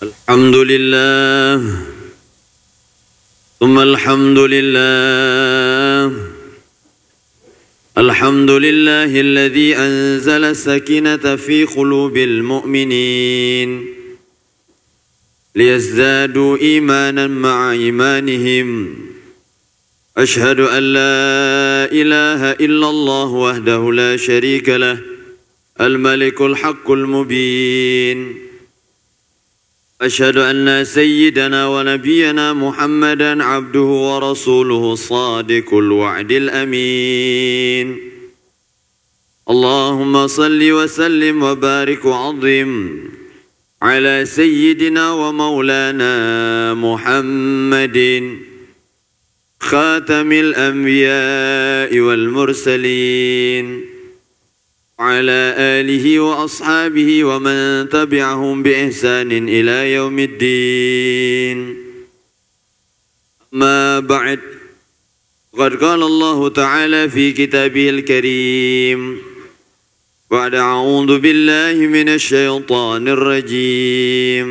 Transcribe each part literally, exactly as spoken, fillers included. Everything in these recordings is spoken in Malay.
الحمد لله ثم الحمد لله الحمد لله الذي أنزل السكينة في قلوب المؤمنين ليزدادوا إيمانا مع إيمانهم أشهد أن لا إله إلا الله وحده لا شريك له الملك الحق المبين أشهد أن سيدنا ونبينا محمدا عبده ورسوله الصادق الوعد الأمين اللهم صل وسلم وبارك وعظم على سيدنا ومولانا محمد خاتم الأنبياء والمرسلين وعلى آله وأصحابه ومن تبعهم بإحسان إلى يوم الدين ما بعد قد قال الله تعالى في كتابه الكريم بعد أعوذ بالله من الشيطان الرجيم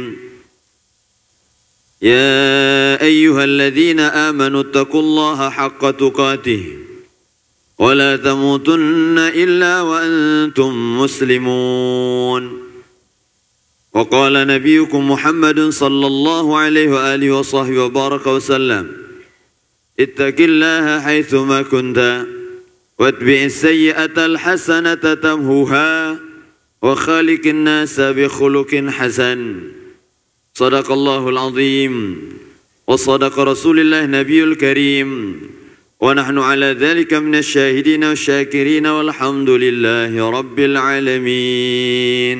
يا أيها الذين آمنوا اتقوا الله حق تقاته ولا تموتن إلا وأنتم مسلمون وقال نبيكم محمد صلى الله عليه وآله وصحبه وبارك وسلم اتق الله حيثما كنت واتبع السيئة الحسنة تمهوها وخالق الناس بخلق حسن صدق الله العظيم وصدق رسول الله نبي الكريم ونحن على ذلك من الشاهدين والشاكرين والحمد لله رب العالمين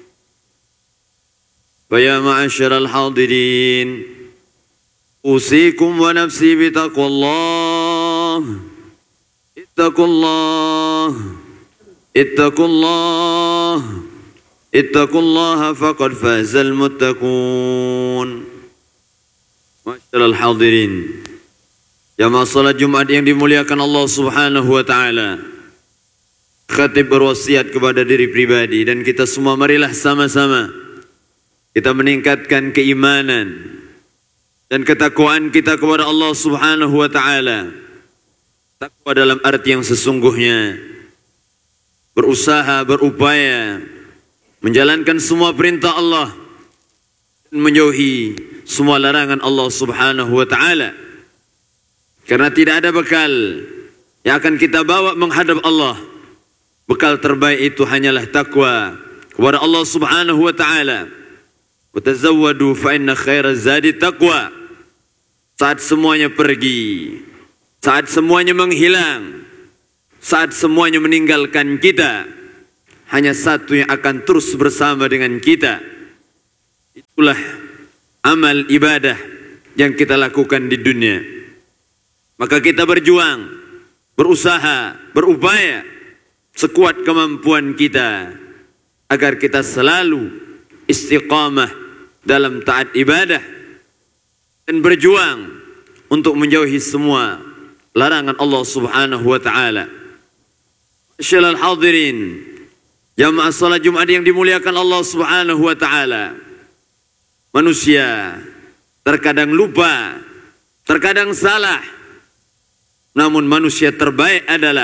فيا معشر الحاضرين أوصيكم ونفسي بتقوى الله اتقوا الله اتقوا الله اتقوا الله فقد فاز المتقون معشر الحاضرين jamaah salat Jumat yang dimuliakan Allah Subhanahu wa taala. Khatib berwasiat kepada diri pribadi dan kita semua, marilah sama-sama kita meningkatkan keimanan dan ketakwaan kita kepada Allah Subhanahu wa taala. Takwa dalam arti yang sesungguhnya, berusaha, berupaya menjalankan semua perintah Allah dan menjauhi semua larangan Allah Subhanahu wa taala. Karena tidak ada bekal yang akan kita bawa menghadap Allah. Bekal terbaik itu hanyalah takwa kepada Allah Subhanahu wa taala. Watazawwadu fa inna khairaz zadi taqwa. Saat semuanya pergi, saat semuanya menghilang, saat semuanya meninggalkan kita, hanya satu yang akan terus bersama dengan kita. Itulah amal ibadah yang kita lakukan di dunia. Maka kita berjuang, berusaha, berupaya sekuat kemampuan kita agar kita selalu istiqamah dalam taat ibadah dan berjuang untuk menjauhi semua larangan Allah Subhanahu wa taala. Masyaallah hadirin, jamaah salat Jumat yang dimuliakan Allah Subhanahu wa taala. Manusia terkadang lupa, terkadang salah. Namun manusia terbaik adalah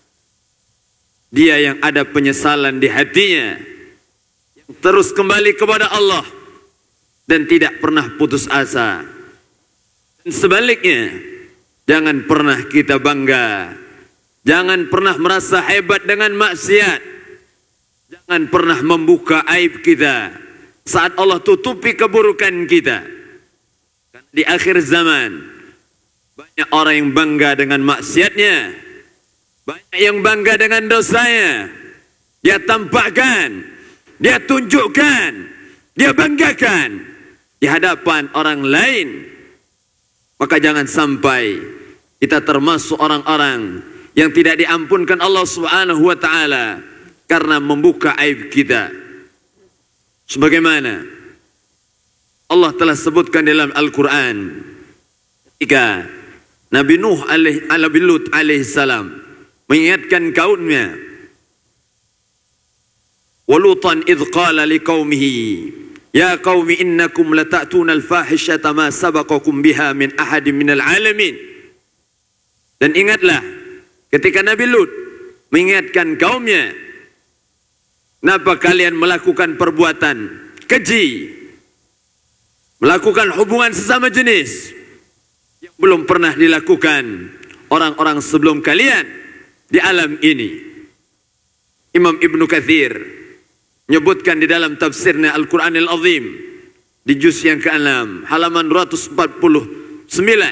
dia yang ada penyesalan di hatinya, yang terus kembali kepada Allah dan tidak pernah putus asa. Dan sebaliknya, jangan pernah kita bangga, jangan pernah merasa hebat dengan maksiat, jangan pernah membuka aib kita saat Allah tutupi keburukan kita. Di akhir zaman banyak orang yang bangga dengan maksiatnya, banyak yang bangga dengan dosanya. Dia tampakkan, dia tunjukkan, dia banggakan di hadapan orang lain. Maka jangan sampai kita termasuk orang-orang yang tidak diampunkan Allah Subhanahu wa taala karena membuka aib kita. Sebagaimana Allah telah sebutkan dalam Al-Quran ketika Nabi Nuh alaih, Nabi Lut alaihi salam mengingatkan kaumnya, walutan idh qala liqaumihi Ya qaumi innakum lata'tuna al-fahishata ma sabaqakum biha min ahadin minal alamin. Dan ingatlah ketika Nabi Lut mengingatkan kaumnya, kenapa kalian melakukan perbuatan keji, melakukan hubungan sesama jenis yang belum pernah dilakukan orang-orang sebelum kalian di alam ini. Imam Ibn Katsir menyebutkan di dalam tafsirnya Al-Quranil Azim di juz yang keenam halaman dua ratus empat puluh sembilan,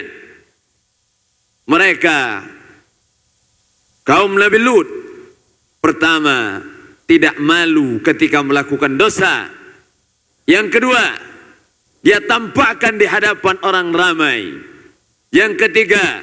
mereka kaum Nabi Lut pertama tidak malu ketika melakukan dosa, yang kedua dia tampakkan di hadapan orang ramai, yang ketiga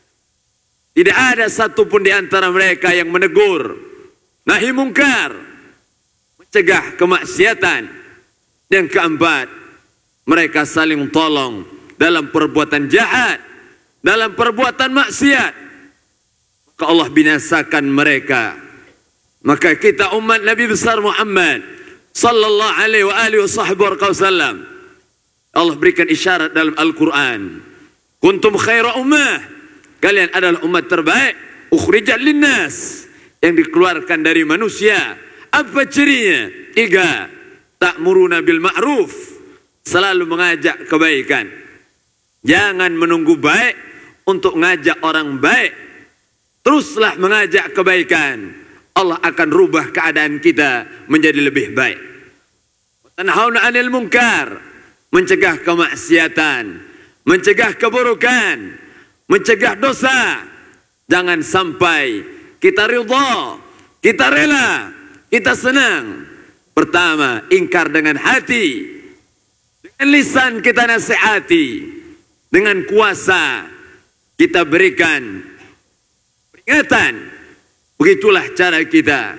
tidak ada satupun di antara mereka yang menegur nahi mungkar, mencegah kemaksiatan. Yang keempat, mereka saling tolong dalam perbuatan jahat, dalam perbuatan maksiat, maka Allah binasakan mereka. Maka kita umat Nabi besar Muhammad sallallahu alaihi wa alihi wasallam, Allah berikan isyarat dalam Al-Quran, kuntum khaira ummah, kalian adalah umat terbaik, ukhrijat linnas, yang dikeluarkan dari manusia. Apa cirinya? Tiga, ta'muruna bil ma'ruf, selalu mengajak kebaikan. Jangan menunggu baik untuk ngajak orang baik, teruslah mengajak kebaikan. Allah akan rubah keadaan kita menjadi lebih baik. Tanhauna 'anil munkar, mencegah kemaksiatan, mencegah keburukan, mencegah dosa. Jangan sampai kita ridha, kita rela, kita senang. Pertama, ingkar dengan hati, dengan lisan kita nasihati, dengan kuasa kita berikan peringatan. Begitulah cara kita.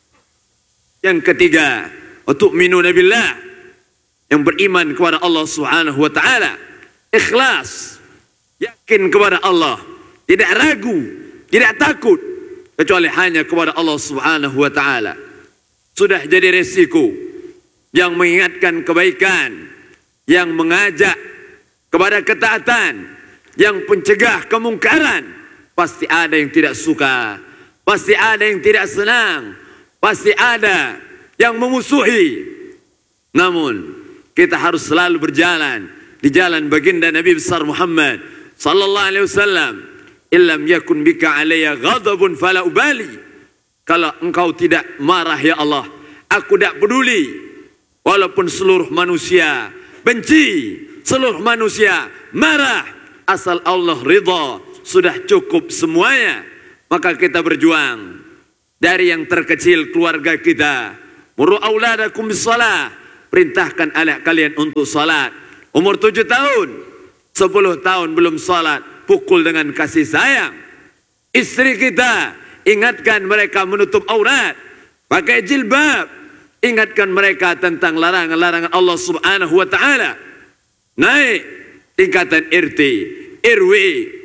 Yang ketiga, tu'minuna billah, yang beriman kepada Allah Subhanahu wa taala, ikhlas, yakin kepada Allah, tidak ragu, tidak takut kecuali hanya kepada Allah Subhanahu wa taala. Sudah jadi resiko yang mengingatkan kebaikan, yang mengajak kepada ketaatan, yang pencegah kemungkaran, pasti ada yang tidak suka, pasti ada yang tidak senang, pasti ada yang memusuhi. Namun kita harus selalu berjalan di jalan baginda Nabi besar Muhammad sallallahu alaihi wasallam. Illam yakun bika alayya ghadabun fala ubali, kalau engkau tidak marah ya Allah, aku tidak peduli. Walaupun seluruh manusia benci, seluruh manusia marah, asal Allah ridha, sudah cukup semuanya. Maka kita berjuang dari yang terkecil keluarga kita. Muru auladakum bisalah, perintahkan anak kalian untuk salat. Umur tujuh tahun, sepuluh tahun belum salat, pukul dengan kasih sayang. Istri kita, ingatkan mereka menutup aurat, pakai jilbab. Ingatkan mereka tentang larangan-larangan Allah Subhanahu wa taala. Naik tingkatan R T, R W,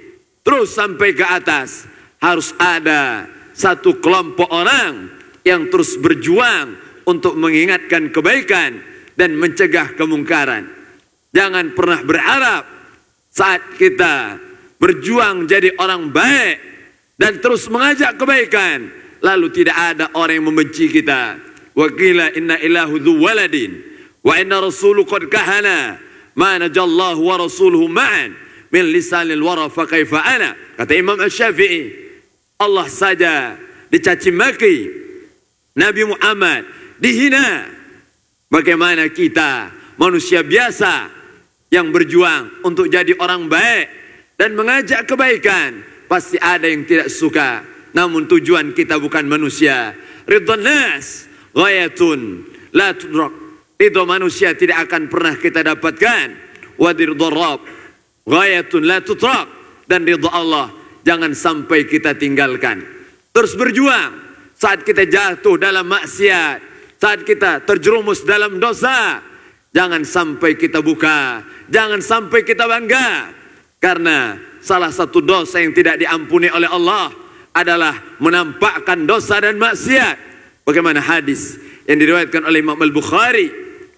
terus sampai ke atas. Harus ada satu kelompok orang yang terus berjuang untuk mengingatkan kebaikan dan mencegah kemungkaran. Jangan pernah berharap saat kita berjuang jadi orang baik dan terus mengajak kebaikan, lalu tidak ada orang yang membenci kita. Wa qila inna ilahu dzu waladin wa inna rasulu qad kahana ma najallahu wa rasuluhu ma'an min lisanil wara fa kaifa ana. Kata Imam Asy-Syafi'i, Allah saja dicaci maki, Nabi Muhammad dihina, bagaimana kita manusia biasa yang berjuang untuk jadi orang baik dan mengajak kebaikan. Pasti ada yang tidak suka, namun tujuan kita bukan manusia. Ridwan nas ghayatun la tudrak, ridho manusia tidak akan pernah kita dapatkan. Wa ridho Rabb ghayatun la tudrak, dan ridho Allah jangan sampai kita tinggalkan. Terus berjuang saat kita jatuh dalam maksiat, saat kita terjerumus dalam dosa. Jangan sampai kita buka, jangan sampai kita bangga. Karena salah satu dosa yang tidak diampuni oleh Allah adalah menampakkan dosa dan maksiat. Bagaimana hadis yang diriwayatkan oleh Imam Al-Bukhari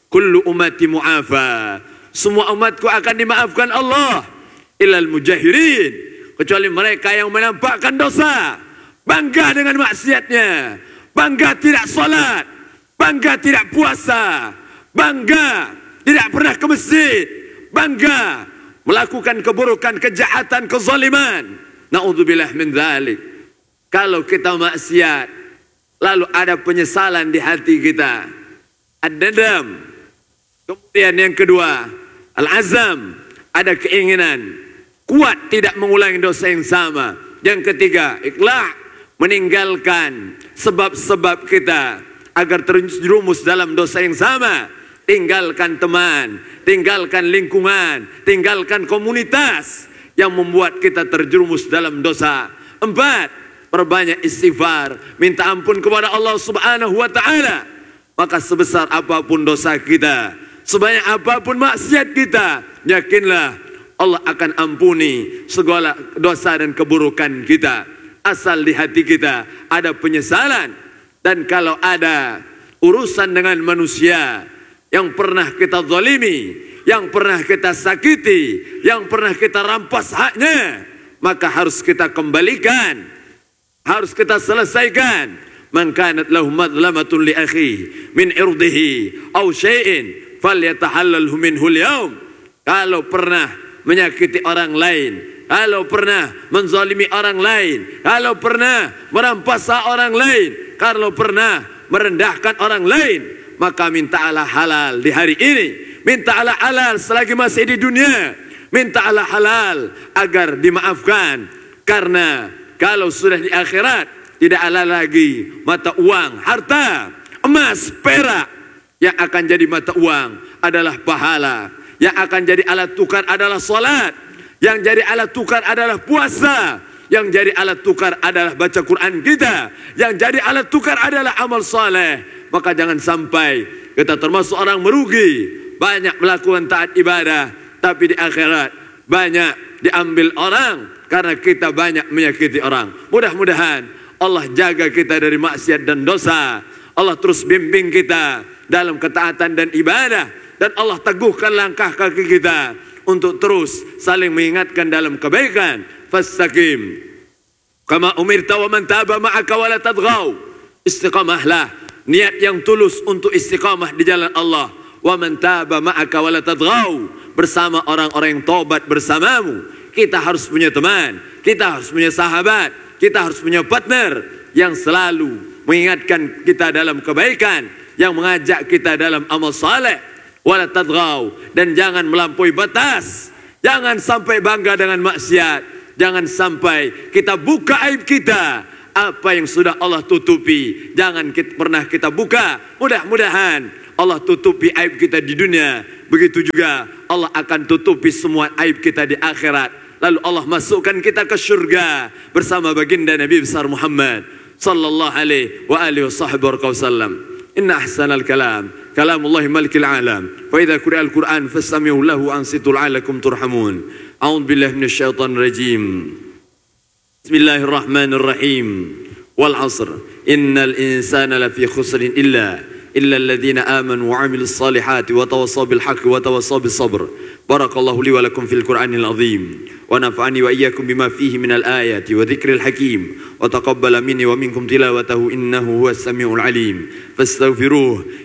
kullu ummati mu'afa. Semua umatku akan dimaafkan Allah. Illal mujahirin, kecuali mereka yang menampakkan dosa, bangga dengan maksiatnya, bangga tidak salat, bangga tidak puasa, bangga tidak pernah ke masjid, bangga melakukan keburukan, kejahatan, kezaliman. Na'udzubillah min dzalik. Kalau kita maksiat, lalu ada penyesalan di hati kita, ad-nadam. Kemudian yang kedua, al-azam, ada keinginan kuat tidak mengulangi dosa yang sama. Yang ketiga, ikhlas, meninggalkan sebab-sebab kita agar terjerumus dalam dosa yang sama. Tinggalkan teman, tinggalkan lingkungan, tinggalkan komunitas yang membuat kita terjerumus dalam dosa. Empat, perbanyak istighfar, minta ampun kepada Allah Subhanahu wa taala. Maka sebesar apapun dosa kita, sebanyak apapun maksiat kita, yakinlah Allah akan ampuni segala dosa dan keburukan kita. Asal di hati kita ada penyesalan. Dan kalau ada urusan dengan manusia yang pernah kita zalimi, yang pernah kita sakiti, yang pernah kita rampas haknya, maka harus kita kembalikan, harus kita selesaikan. Man kanat lahu madlamatun li akhihi min irdihi aw syai'in falyatahallalhu minhu al-yawm. Kalau pernah menyakiti orang lain, kalau pernah menzalimi orang lain, kalau pernah merampas hak orang lain, kalau pernah merendahkan orang lain, maka mintalah halal di hari ini, mintalah halal selagi masih di dunia, mintalah halal agar dimaafkan. Karena kalau sudah di akhirat, tidak ada lagi mata uang, harta, emas, perak. Yang akan jadi mata uang adalah pahala, yang akan jadi alat tukar adalah salat, yang jadi alat tukar adalah puasa, yang jadi alat tukar adalah baca Quran kita, yang jadi alat tukar adalah amal saleh. Maka jangan sampai kita termasuk orang merugi, banyak melakukan taat ibadah, tapi di akhirat banyak diambil orang karena kita banyak menyakiti orang. Mudah-mudahan Allah jaga kita dari maksiat dan dosa. Allah terus bimbing kita dalam ketaatan dan ibadah, dan Allah teguhkan langkah kaki kita untuk terus saling mengingatkan dalam kebaikan. Fastaqim kama umirta wa man taba ma'aka wa la tadghaw. Istiqamahlah, niat yang tulus untuk istiqamah di jalan Allah. Wa man taba ma'aka wa la tadghaw, bersama orang-orang yang tobat bersamamu. Kita harus punya teman, kita harus punya sahabat, kita harus punya partner yang selalu mengingatkan kita dalam kebaikan, yang mengajak kita dalam amal saleh. Wala tadghaw, dan jangan melampaui batas. Jangan sampai bangga dengan maksiat. Jangan sampai kita buka aib kita. Apa yang sudah Allah tutupi, jangan kita, pernah kita buka. Mudah-mudahan Allah tutupi aib kita di dunia, begitu juga Allah akan tutupi semua aib kita di akhirat. Lalu Allah masukkan kita ke syurga bersama baginda Nabi besar Muhammad sallallahu alaihi wa alihi wasallam. Inna ahsanal kalam kalamullahi malikil alam, fa idza quri'a al-Qur'an fastami'u lahu ansitu la'allakum turhamun. A'udzu billahi minasyaitonir rajim. Bismillahirrahmanirrahim. Wal 'asr innal insana lafi khusrin illa illa alladhina amanu wa 'amilus salihati wa tawassaw bil haqqi wa tawassaw bis sabr. Barakallahu li wa lakum fil Qur'anil 'azim wa nafa'ani wa iyyakum bima fihi minal ayati wa dzikril hakim wa taqabbala minni wa minkum tilawatahu innahu huwas samiul 'alim. Fastaghfiruhu